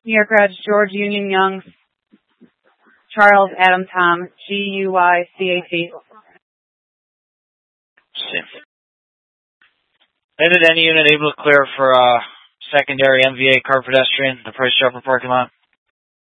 New York Reg, George Union Young, Charles Adam Tom, Guycat. Landed any unit able to clear for secondary MVA car pedestrian, the Price Chopper parking lot?